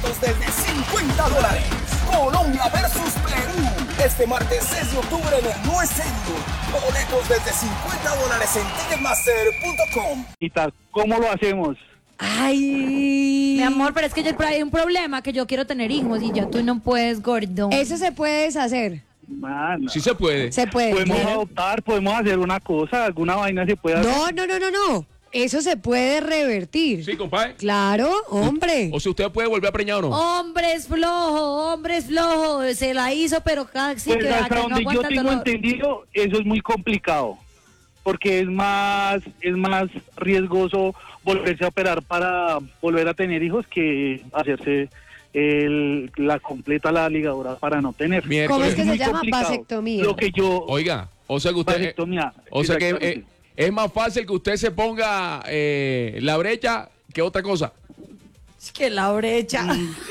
Desde $50. Colombia versus Perú. Este martes 6 de octubre en el No Estadio. Boletos desde $50 en ticketmaster.com. ¿Cómo lo hacemos? Ay, Mi amor, pero es que hay un problema, que yo quiero tener hijos y ya tú no puedes, gordo. eso se puede deshacer. Mano. Sí se puede. Se puede. Podemos claro. adoptar, podemos hacer una cosa, alguna vaina se puede hacer. No. Eso se puede revertir. Sí, compadre. Claro, hombre. O sea, usted puede volver a preñar o no. Hombre es flojo, se la hizo, pero casi Pues que hasta no donde yo aguanta tengo dolor. entendido, eso es muy complicado, porque es más riesgoso volverse a operar para volver a tener hijos que hacerse la ligadura para no tener. ¿Cómo es que se muy llama? complicado. Vasectomía. Lo que yo... Oiga, o sea que usted... Vasectomía, O sea que exactamente. es más fácil que usted se ponga la brecha que otra cosa. Es que la brecha.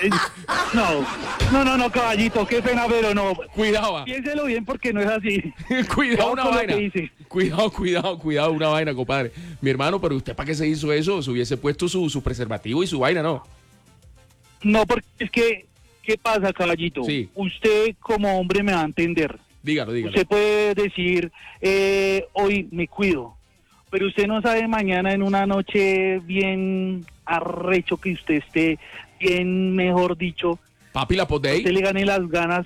No, caballito, qué pena, pero no. Cuidado, Piénselo bien porque no es así. cuidado una Con lo vaina. que dice. Cuidado una vaina, compadre. Mi hermano, pero usted para qué se hizo eso, se hubiese puesto su preservativo y su vaina, ¿no? No, porque es que, ¿qué pasa, caballito? Sí. Usted como hombre me va a entender. Dígalo. Usted puede decir, hoy me cuido, pero usted no sabe mañana en una noche bien arrecho que usted esté, bien, mejor dicho, Papi, la pot de usted ahí. le gane las ganas.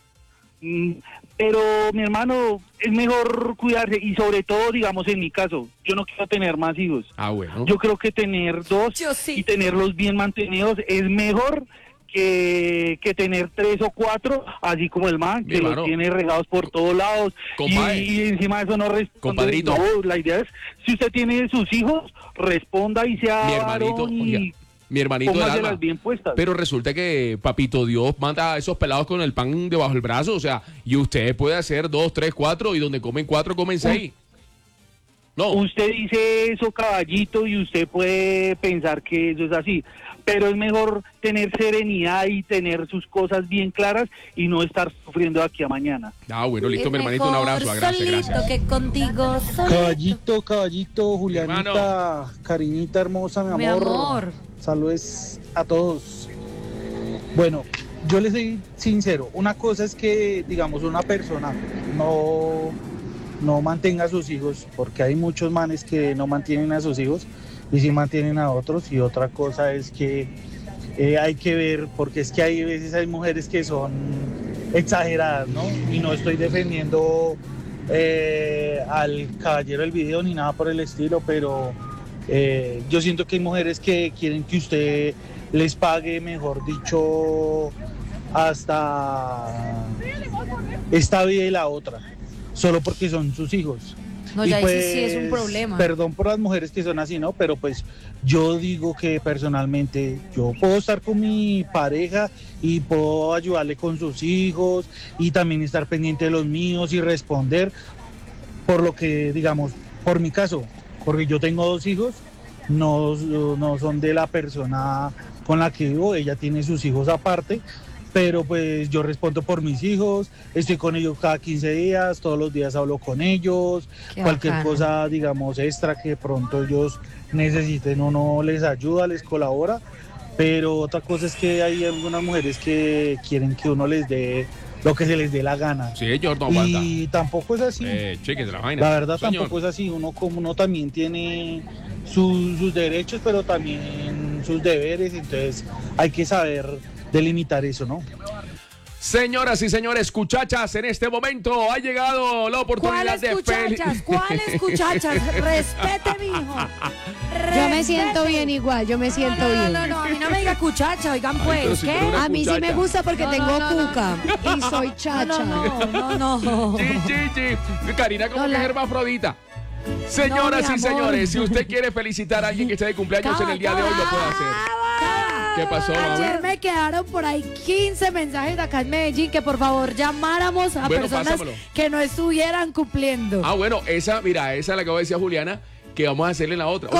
Pero, mi hermano, es mejor cuidarse y sobre todo, digamos, en mi caso, yo no quiero tener más hijos. Ah, bueno. Yo creo que tener 2 Yo sí. y tenerlos bien mantenidos es mejor que tener 3 o 4, así como el man, que Mi hermano. los tiene regados por todos lados. Compadre. Y encima de eso no responde. Compadrito. No, la idea es, si usted tiene sus hijos, responda y sea Mi hermanito, varón oiga, y mi hermanito del póngaselas alma. bien puestas. Pero resulta que Papito Dios manda a esos pelados con el pan debajo del brazo, o sea, y usted puede hacer 2, 3, 4 y donde comen 4 comen 6. No. Usted dice eso, caballito, y usted puede pensar que eso es así, pero es mejor tener serenidad y tener sus cosas bien claras y no estar sufriendo de aquí a mañana. Ah, bueno, listo, Es mi hermanito, un mejor abrazo. Gracias, solito gracias. que contigo solito. Caballito, Julianita, cariñita hermosa, mi Mi amor. Saludos a todos. Bueno, yo les soy sincero. Una cosa es que, digamos, una persona no mantenga a sus hijos, porque hay muchos manes que no mantienen a sus hijos y sí mantienen a otros. Y otra cosa es que hay que ver, porque es que hay veces hay mujeres que son exageradas, ¿no? Y no estoy defendiendo al caballero del video ni nada por el estilo, pero yo siento que hay mujeres que quieren que usted les pague, mejor dicho, hasta esta vida y la otra, solo porque son sus hijos. No, Y ya pues, sí es un problema. Perdón por las mujeres que son así, ¿no? Pero pues yo digo que personalmente yo puedo estar con mi pareja y puedo ayudarle con sus hijos y también estar pendiente de los míos y responder por lo que, digamos, por mi caso, porque yo tengo 2 hijos, no son de la persona con la que vivo, ella tiene sus hijos aparte, pero pues yo respondo por mis hijos, estoy con ellos cada 15 días, todos los días hablo con ellos, Qué cualquier bacano. cosa, digamos, extra que de pronto ellos necesiten, uno les ayuda, les colabora, pero otra cosa es que hay algunas mujeres que quieren que uno les dé lo que se les dé la gana. Sí, señor, no aguanta. Y tampoco es así. Cheque la vaina. La verdad Señor. tampoco es así, uno también tiene sus derechos, pero también sus deberes, entonces hay que saber delimitar eso, ¿no? Señoras y señores, cuchachas, en este momento ha llegado la oportunidad ¿Cuáles de cuchachas? ¿Cuáles cuchachas? Respete, mijo. Yo me siento bien igual, yo me siento bien. No, a mí no me diga cuchacha, oigan Ay, pues, pero si ¿qué? tú eres A mí sí me muchacha. gusta porque No, tengo no. cuca y soy chacha. No. Sí. Karina como No, que la- es hermafrodita. Señoras No, mi y amor. señores, si usted quiere felicitar a alguien que esté de cumpleaños en el día de hoy, lo puede hacer. ¿Qué pasó, Ayer mami? me quedaron por ahí 15 mensajes de acá en Medellín que por favor llamáramos a Bueno, personas pásamelo. que no estuvieran cumpliendo. Ah, bueno, esa, mira, esa la que acabo de decir a Juliana, que vamos a hacerle en la otra.